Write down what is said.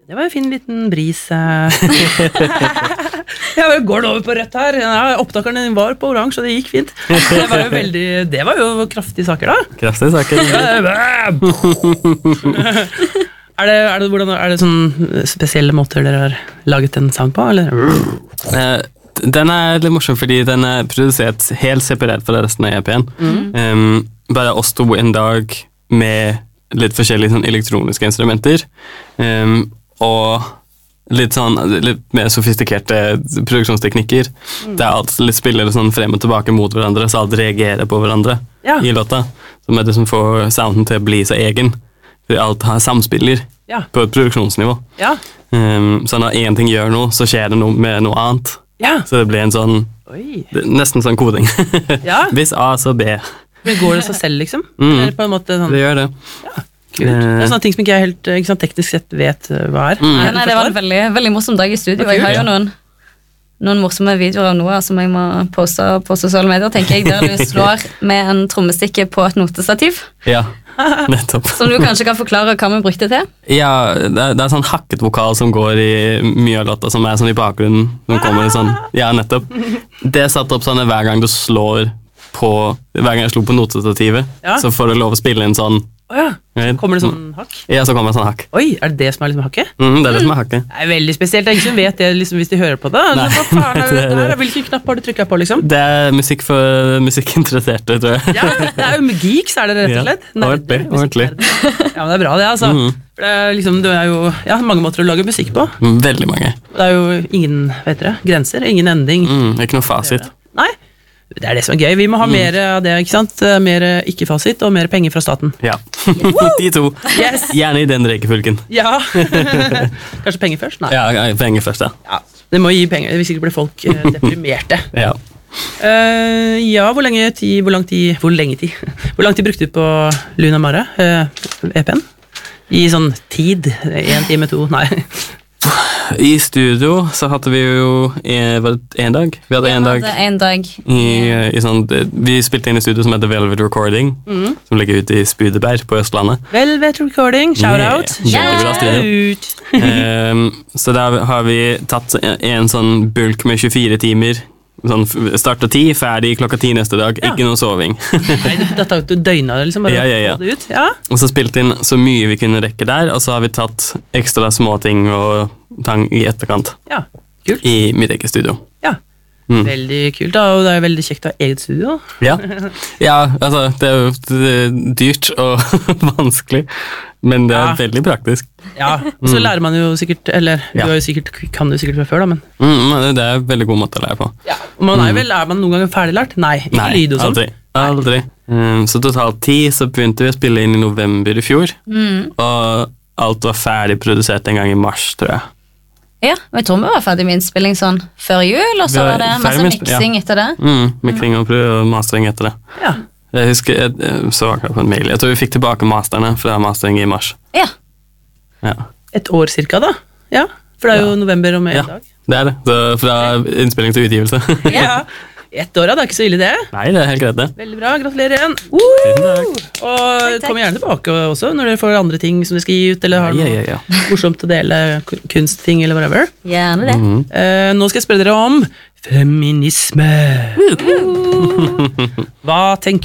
Det var en fin liten bris. Går det over på rødt her? Ja, opptakeren var på oransje, og det gikk fint. Det var jo kraftige saker da. Kraftige saker. Er det sånn spesielle måter dere har laget en sound på, eller? Den litt morsom, fordi den produsert helt separert fra resten av EP-en. Bare oss to en dag med litt forskjellige sånn elektroniske instrumenter, og litt mer sofistikerte produksjonsteknikker, der alt litt spiller sånn frem og tilbake mot hverandre, så alt reagerer på hverandre i låta, som det som får sounden til å bli så egen, fordi alt har samspiller på et produksjonsnivå. Så når en ting gjør noe, så skjer det noe med noe annet. Så det blir en sånn, nesten sånn koding. Hvis A, så B. Men går det seg selv, liksom? Eller på en måte sånn? Det gjør det. Kult. Det sånne ting som ikke jeg helt teknisk sett vet hva Nei, det var en veldig, veldig morsom dag i studio. Jeg har jo noen morsomme videoer av noe som jeg må poste på sosiale medier, tenker jeg, der du slår med en trommestikke på et notestativ. Ja, nettopp. Som du kanskje kan forklare hva vi brukte til? Ja, det sånn hakket vokal som går i mye av låta, som sånn i bakgrunnen. Som kommer sånn, ja, nettopp. Det satt opp sånn hver gang du slår hver gang jeg slo på notestativet, så får du lov å spille en sånn. Kommer det sånn hakk? Ja, så kommer det sånn hakk. Oi, er det som liksom hakket? Det det som hakket. Det veldig spesielt, det ingen som vet det liksom, hvis de hører på det. Hva faen det? Hvilken knapp har du trykket på, liksom? Det musikk for musikkinteresserte, tror jeg. Ja, det jo med geeks, det rett og slett. Ordentlig. Ja, men det bra det, altså. For det liksom, det jo mange måter å lage musikk på. Veldig mange. Det jo ingen, vet dere, grenser, ingen ending. Ikke noe fasit. Nei. Det det som gøy. Vi må ha mer av det, ikke sant? Mer ikke-fasit og mer penger fra staten. Ja, de to. Yes. Gjerne i den rekefylken. Ja. Kanskje penger først? Nei. Ja, penger først, ja. Det må gi penger, hvis ikke blir folk deprimerte. Hvor lang tid brukte du på Luna Mare, EP-en? I sånn tid, 1 time, 2, nei. I studio så hadde vi jo en dag. Vi hadde en dag i sånn, vi spilte inn i studio som heter Velvet Recording, som ligger ute i Spydeberg på Østlandet. Velvet Recording, shout out! Så der har vi tatt en sånn bulk med 24 timer, sånn start og 10, ferdig klokka 10 neste dag, ikke noe soving. Nei, dette har du døgnet det liksom, bare få det ut. Og så spilte inn så mye vi kunne rekke der, og så har vi tatt ekstra små ting og tang i etterkant. Ja, kult. I mitt eget studio. Ja, veldig kult da, og det veldig kjekt å ha eget studio. Ja, altså, det jo dyrt og vanskelig, men det veldig praktisk. Ja, og så lærer man jo sikkert, eller du har jo sikkert, kan du sikkert fra før da, men... det en veldig god måte å lære på. Ja, og man er man noen ganger ferdiglært? Nei, ikke lyd og sånn. Aldri. Så totalt 10 så begynte vi å spille inn i november i fjor, og alt var ferdig produsert en gang i mars, tror jeg. Ja, og jeg tror vi var ferdig med innspilling sånn før jul, og så var det masse mixing etter det. Mixing og mastering etter det. Ja. Jeg husker, jeg så akkurat på en mail. Jeg tror vi fikk tilbake masterne fra mastering i mars. Ja. Et år cirka da? Ja, for det jo november om en dag. Det det. Så fra innspilling til utgivelse. Ja. 1 år, det ikke så ille det. Nei, det helt greit det. Veldig bra, gratulerer igjen. Og kom gjerne tilbake også når dere får andre ting som dere skal gi ut, eller har noe morsomt å dele, kunstting eller whatever. Gjerne det. Nå skal jeg spørre dere om feminisme. Hva tenker